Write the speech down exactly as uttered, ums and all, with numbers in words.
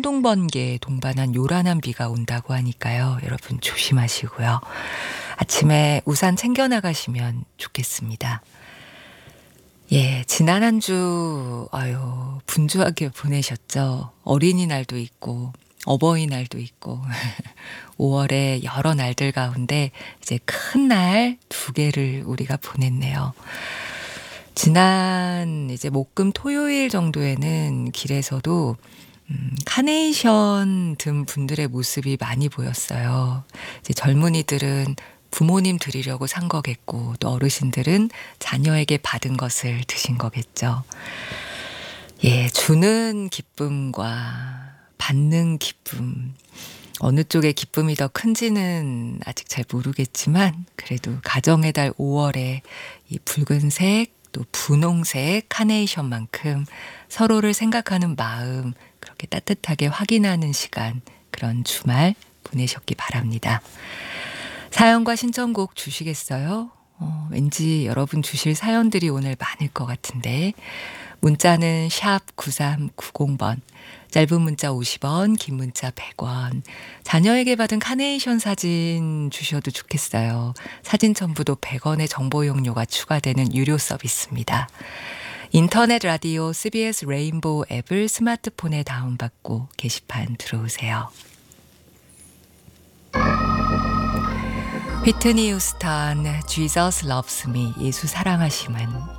천둥번개에 동반한 요란한 비가 온다고 하니까요. 여러분 조심하시고요. 아침에 우산 챙겨 나가시면 좋겠습니다. 예, 지난 한 주 아유 분주하게 보내셨죠. 어린이날도 있고 어버이날도 있고 오월의 여러 날들 가운데 이제 큰 날 두 개를 우리가 보냈네요. 지난 이제 목금 토요일 정도에는 길에서도 음, 카네이션 든 분들의 모습이 많이 보였어요. 이제 젊은이들은 부모님 드리려고 산 거겠고 또 어르신들은 자녀에게 받은 것을 드신 거겠죠. 예, 주는 기쁨과 받는 기쁨. 어느 쪽의 기쁨이 더 큰지는 아직 잘 모르겠지만 그래도 가정의 달 오월에 이 붉은색 또 분홍색 카네이션만큼 서로를 생각하는 마음 그렇게 따뜻하게 확인하는 시간 그런 주말 보내셨기 바랍니다. 사연과 신청곡 주시겠어요? 어, 왠지 여러분 주실 사연들이 오늘 많을 것 같은데 문자는 샵 구삼구공 번 짧은 문자 오십 원 긴 문자 백 원 자녀에게 받은 카네이션 사진 주셔도 좋겠어요. 사진 첨부도 백 원의 정보 용료가 추가되는 유료 서비스입니다. 인터넷 라디오 씨비에스 레인보우 앱을 스마트폰에 다운받고 게시판 들어오세요. 휘트니 휴스턴 Jesus Loves Me 예수 사랑하심은